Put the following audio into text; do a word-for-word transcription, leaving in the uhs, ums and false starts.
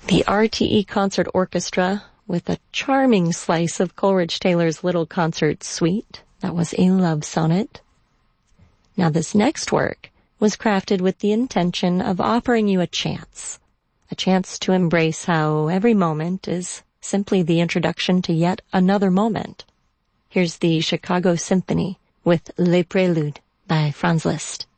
The R T E Concert Orchestra with a charming slice of Coleridge Taylor's Little Concert Suite. That was a love sonnet. Now this next work was crafted with the intention of offering you a chance, a chance to embrace how every moment is simply the introduction to yet another moment. Here's the Chicago Symphony with Les Préludes by Franz Liszt.